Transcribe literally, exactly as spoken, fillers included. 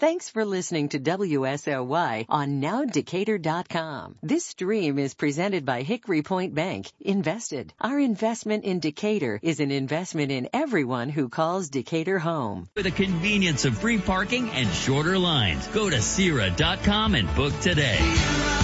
Thanks for listening to W S L Y on now decatur dot com. This stream is presented by Hickory Point Bank. Invested. Our investment in Decatur is an investment in everyone who calls Decatur home. For the convenience of free parking and shorter lines, go to Sierra dot com and book today.